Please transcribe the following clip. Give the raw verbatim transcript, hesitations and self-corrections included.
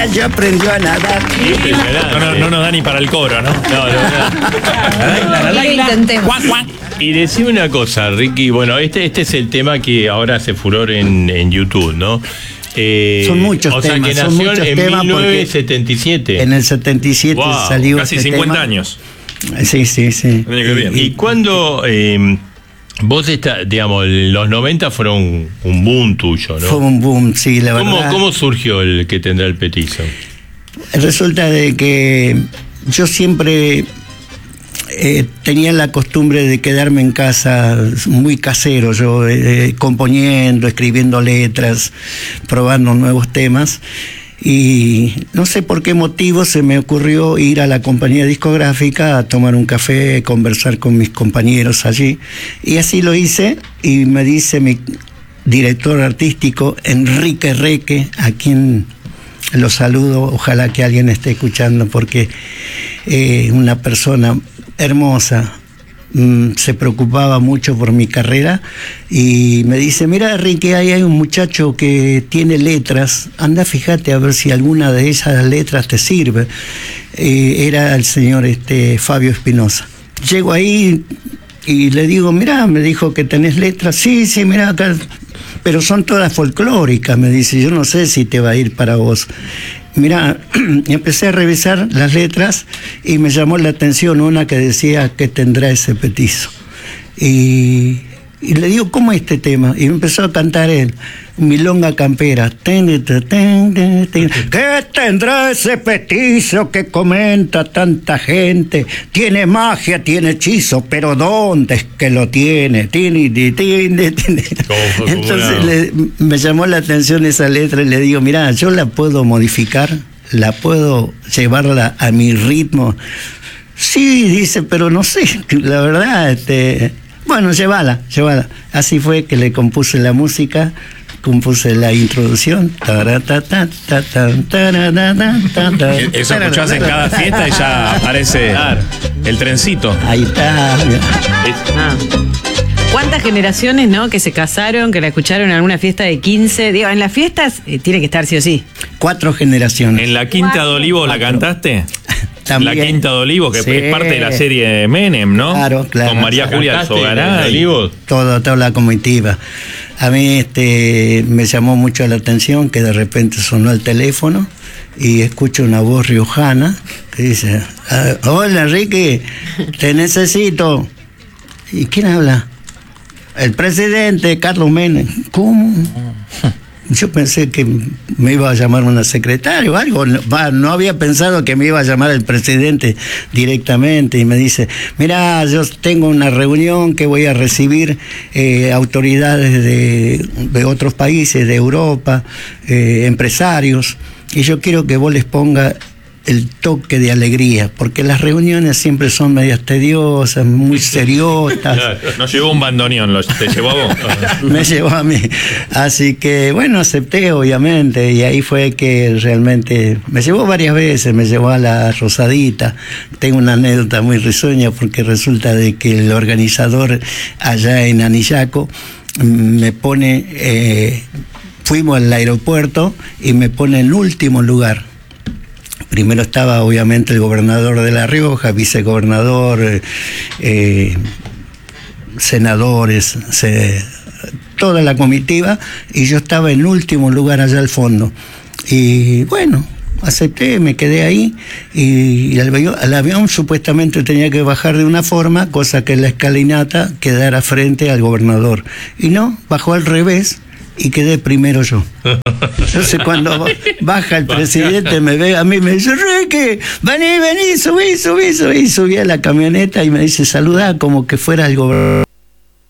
caballo aprendió a nadar. No, no, no nos da ni para el coro, ¿no? No, no, no. Intentemos. Y decime una cosa, Ricky, bueno, este, este es el tema que ahora hace furor en, en YouTube, ¿no? Eh, son muchos o temas. sea, que son nació muchos en temas mil novecientos setenta y siete. En el setenta y siete wow, salió casi este cincuenta tema. años. Sí, sí, sí. Y, y cuando eh, vos, está, digamos, los noventa fueron un boom tuyo, ¿no? Fue un boom, sí, la ¿Cómo, verdad. ¿Cómo surgió el que tendrá el petizo? Resulta de que yo siempre eh, tenía la costumbre de quedarme en casa muy casero, yo eh, componiendo, escribiendo letras, probando nuevos temas. Y no sé por qué motivo se me ocurrió ir a la compañía discográfica a tomar un café, conversar con mis compañeros allí. Y así lo hice, y me dice mi director artístico, Enrique Reque, a quien lo saludo, ojalá que alguien esté escuchando, porque eh, una persona hermosa, se preocupaba mucho por mi carrera, y me dice: mira, Enrique, ahí hay un muchacho que tiene letras, anda, fíjate a ver si alguna de esas letras te sirve. Eh, era el señor este, Fabio Espinosa. Llego ahí y le digo: mira, me dijo que tenés letras. Sí, sí, mira acá, pero son todas folclóricas, me dice, yo no sé si te va a ir para vos. Mira, empecé a revisar las letras y me llamó la atención una que decía: ¿qué tendrá ese petizo? Y, y le digo: ¿cómo es este tema? Y empezó a cantar él, Milonga Campera. Ten, ten, ten, ten. ¿Qué tendrá ese petizo que comenta tanta gente? Tiene magia, tiene hechizo, pero ¿dónde es que lo tiene? Tiene, tiene, tiene. Entonces le, me llamó la atención esa letra y le digo: mira, yo la puedo modificar, la puedo llevarla a mi ritmo. Sí, dice, pero no sé, la verdad, este, bueno, llévala, llévala. Así fue que le compuse la música, compuse la introducción. Eso escuchás en cada fiesta y ya aparece el trencito. Ahí está. Ah. ¿Cuántas generaciones, no, que se casaron, que la escucharon en alguna fiesta de quince? Digo, en las fiestas eh, tiene que estar sí o sí. Cuatro generaciones. ¿En la Quinta de Olivos la cantaste? También. La Quinta de Olivos, que Sí. es parte de la serie Menem, ¿no? Claro, claro. Con María Julia Sogaray. Sí. Olivos. Todo, toda la comitiva. A mí este, me llamó mucho la atención que de repente sonó el teléfono y escucho una voz riojana que dice: hola, Enrique, te necesito. ¿Y quién habla? El presidente Carlos Menem. ¿Cómo? Yo pensé que me iba a llamar una secretaria o algo. Va, no había pensado que me iba a llamar el presidente directamente, y me dice: mira, yo tengo una reunión que voy a recibir eh, autoridades de, de otros países, de Europa, eh, empresarios, y yo quiero que vos les pongas el toque de alegría, porque las reuniones siempre son medias tediosas, muy seriosas. No llevó un bandoneón, ¿lo, ¿te llevó a vos? Me llevó a mí. Así que, bueno, acepté, obviamente, y ahí fue que realmente me llevó varias veces, me llevó a la Rosadita. Tengo una anécdota muy risueña, porque resulta de que el organizador allá en Anillaco me pone, eh, fuimos al aeropuerto y me pone en último lugar. Primero estaba obviamente el gobernador de La Rioja, vicegobernador, eh, eh, senadores, se, toda la comitiva, y yo estaba en último lugar allá al fondo. Y bueno, acepté, me quedé ahí, y el avión, el avión supuestamente tenía que bajar de una forma, cosa que la escalinata quedara frente al gobernador. Y no, bajó al revés. Y quedé primero yo. Entonces cuando baja el presidente, me ve a mí, me dice: Ricky, vení, vení, subí, subí, subí. Subí a la camioneta y me dice: saludá como que fuera el gobernador.